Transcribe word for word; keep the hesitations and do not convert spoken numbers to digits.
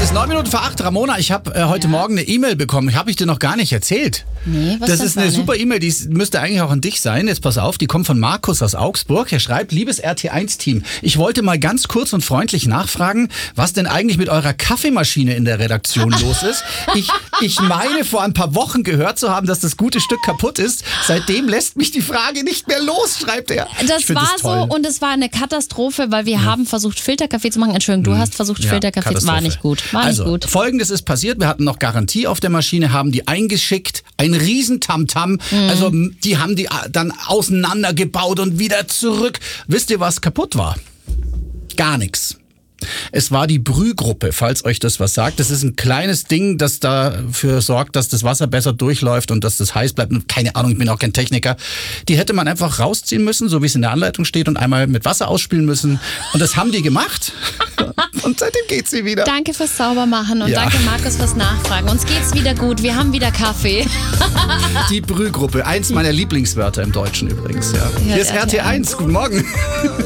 ist neun Minuten vor acht. Ramona, ich habe äh, heute ja. Morgen eine E-Mail bekommen. Habe ich dir noch gar nicht erzählt. Nee, was das das ist eine eine? super E-Mail, die müsste eigentlich auch an dich sein. Jetzt pass auf, die kommt von Markus aus Augsburg. Er schreibt, liebes R T eins Team, ich wollte mal ganz kurz und freundlich nachfragen, was denn eigentlich mit eurer Kaffeemaschine in der Redaktion los ist. Ich, ich meine, vor ein paar Wochen gehört zu haben, dass das gute Stück kaputt ist. Seitdem lässt mich die Frage nicht mehr los, schreibt er. Das war das so und es war eine Katastrophe, weil wir ja. haben versucht, Filterkaffee zu machen. Entschuldigung, du hast versucht, ja, Filterkaffee zu machen. War nicht gut. War also, nicht gut. Folgendes ist passiert. Wir hatten noch Garantie auf der Maschine, haben die eingeschickt. Ein riesen Tamtam. Mhm. Also die haben die dann auseinandergebaut und wieder zurück. Wisst ihr, was kaputt war? Gar nichts. Es war die Brühgruppe, falls euch das was sagt. Das ist ein kleines Ding, das dafür sorgt, dass das Wasser besser durchläuft und dass das heiß bleibt. Und keine Ahnung, ich bin auch kein Techniker. Die hätte man einfach rausziehen müssen, so wie es in der Anleitung steht, und einmal mit Wasser ausspülen müssen. Und das haben die gemacht. Und seitdem geht sie wieder. Danke fürs Saubermachen und ja. danke Markus fürs Nachfragen. Uns geht's wieder gut. Wir haben wieder Kaffee. Die Brühgruppe, eins meiner Lieblingswörter im Deutschen übrigens. Ja. Hier ist R T eins. Guten Morgen.